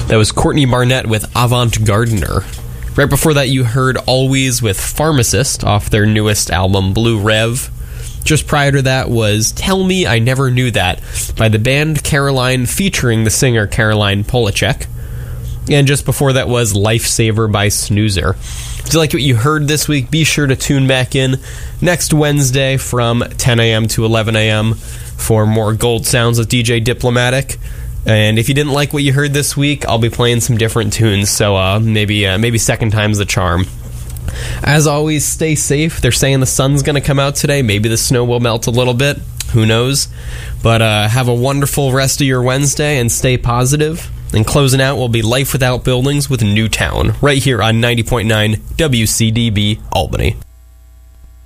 That was Courtney Barnett with Avant Gardener. Right before that, you heard Always with Pharmacist off their newest album, Blue Rev. Just prior to that was Tell Me I Never Knew That by the band Caroline featuring the singer Caroline Polachek. And just before that was Lifesaver by Snoozer. If you like what you heard this week, be sure to tune back in next Wednesday from 10 a.m. to 11 a.m. for more Gold Sounds with DJ Diplomatic. And if you didn't like what you heard this week, I'll be playing some different tunes, so maybe second time's the charm. As always, stay safe. They're saying the sun's going to come out today. Maybe the snow will melt a little bit. Who knows? But have a wonderful rest of your Wednesday and stay positive. And closing out will be Life Without Buildings with Newtown, right here on 90.9 WCDB Albany.